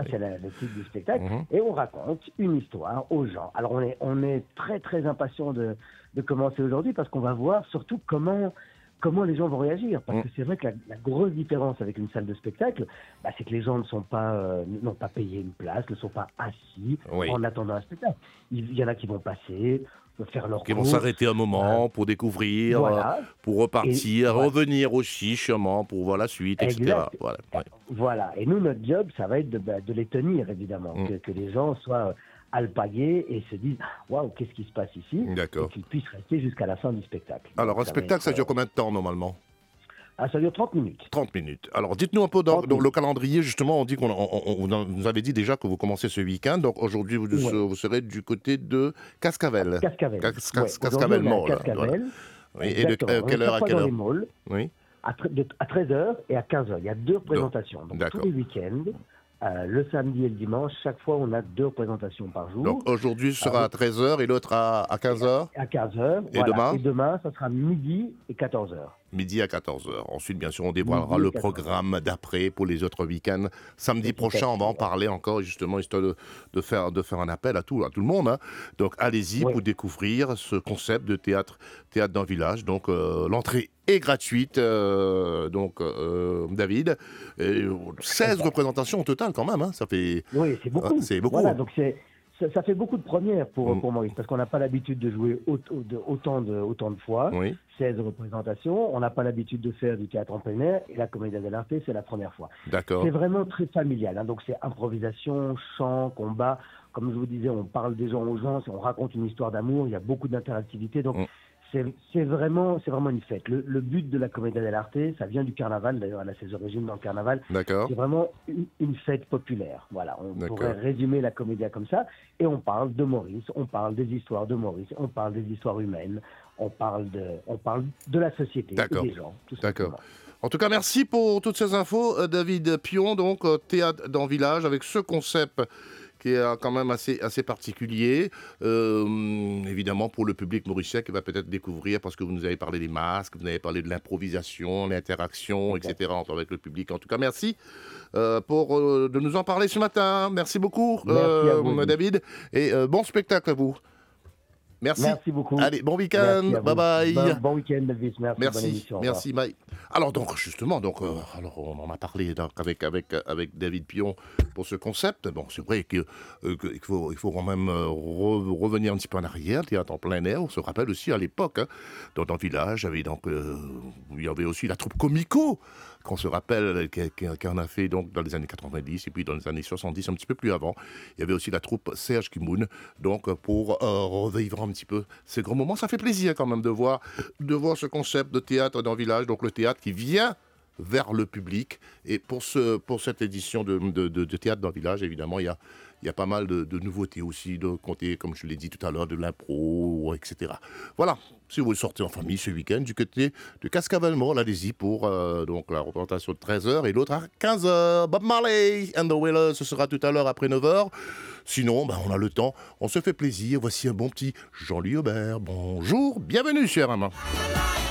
c'est le titre du spectacle. Mhm. Et on raconte une histoire aux gens. Alors, on est très, très impatient de commencer aujourd'hui parce qu'on va voir surtout comment les gens vont réagir. Parce que c'est vrai que la grosse différence avec une salle de spectacle, c'est que les gens n'ont pas payé une place, ne sont pas assis en attendant un spectacle. Il y en a qui vont passer, faire leur Qui vont cours. s'arrêter un moment pour découvrir, pour repartir, revenir aussi sûrement pour voir la suite, etc. Exact. Voilà. Ouais. Voilà. Et nous, notre job, ça va être de les tenir, évidemment. Que les gens soient alpagués et se disent « Waouh, qu'est-ce qui se passe ici ?» D'accord. Et qu'ils puissent rester jusqu'à la fin du spectacle. Alors, un spectacle, ça dure combien de temps, normalement ? Ça dure 30 minutes. 30 minutes. Alors, dites-nous un peu dans le calendrier, justement, on dit on nous avait dit déjà que vous commencez ce week-end, donc aujourd'hui, vous serez du côté de Cascavel. Cascavel Mall. Cascavel. Oui. Et de quelle heure à quelle heure ? Oui. À 13h et à 15h. Il y a 2 représentations. Donc, tous les week-ends, le samedi et le dimanche, chaque fois, on a 2 représentations par jour. Donc, aujourd'hui sera à 13h et l'autre à 15h ? À 15h. Et demain ? Et demain, ça sera midi et 14h. Midi à 14h. Ensuite, bien sûr, on dévoilera le programme d'après pour les autres week-ends. Samedi prochain, on va en parler encore, justement, histoire de faire un appel à tout le monde. Hein. Donc, allez-y pour découvrir ce concept de théâtre dans le village. Donc, l'entrée est gratuite. David, 16 représentations au total, quand même. Hein. Ça fait... Oui, c'est beaucoup. C'est beaucoup. Voilà, donc ça fait beaucoup de premières pour Maurice, parce qu'on n'a pas l'habitude de jouer autant de fois, 16 représentations. On n'a pas l'habitude de faire du théâtre en plein air, et la Commedia dell'arte, c'est la première fois. D'accord. C'est vraiment très familial, hein, donc c'est improvisation, chant, combat. Comme je vous disais, on parle des gens aux gens, on raconte une histoire d'amour, il y a beaucoup d'interactivité, donc c'est vraiment une fête. Le but de la Commedia dell'arte, ça vient du carnaval, d'ailleurs elle a ses origines dans le carnaval. D'accord. C'est vraiment une fête populaire. Voilà, on pourrait résumer la Commedia comme ça. Et on parle de Maurice, on parle des histoires de Maurice, on parle des histoires humaines, on parle de la société, et des gens. Tout D'accord. En tout cas, merci pour toutes ces infos, David Pion, donc théâtre dans le village, avec ce concept qui est quand même assez particulier, évidemment pour le public mauricien qui va peut-être découvrir, parce que vous nous avez parlé des masques, vous avez parlé de l'improvisation, l'interaction, etc. avec le public. En tout cas, merci de nous en parler ce matin. Merci beaucoup, David, et bon spectacle à vous. Merci beaucoup. Allez, bon week-end. Bye bye. Bon week-end, Elvis. Merci. Merci, bye. Alors donc justement, alors on en a parlé avec David Pion pour ce concept. Bon, c'est vrai qu'il faut quand même revenir un petit peu en arrière, théâtre en plein air. On se rappelle aussi à l'époque, hein, dans le village, il y avait aussi la troupe Comico, qu'on se rappelle, qu'on a fait donc dans les années 90 et puis dans les années 70, un petit peu plus avant. Il y avait aussi la troupe Serge Kimoun, donc pour revivre un petit peu ces grands moments. Ça fait plaisir quand même de voir ce concept de théâtre dans le village, donc le théâtre qui vient vers le public. Et pour cette édition de théâtre dans le village, évidemment, il y a pas mal de nouveautés aussi, de compter, comme je l'ai dit tout à l'heure, de l'impro, etc. Voilà, si vous sortez en famille ce week-end du côté de Cascavel Mall, allez-y pour donc la représentation de 13h et l'autre à 15h. Bob Marley and the Wailers, ce sera tout à l'heure après 9h. Sinon, on a le temps, on se fait plaisir. Voici un bon petit Jean-Louis Aubert. Bonjour, bienvenue, cher amant.